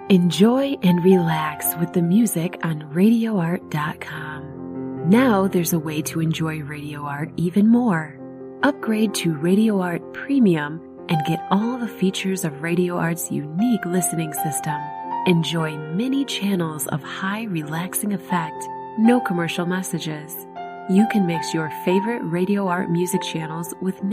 Enjoy and relax with the music on RadioArt.com. Now there's a way to enjoy Radio Art even more. Upgrade to Radio Art Premium and get all the features of Radio Art's unique listening system. Enjoy many channels of high relaxing effect, no commercial messages. You can mix your favorite Radio Art music channels with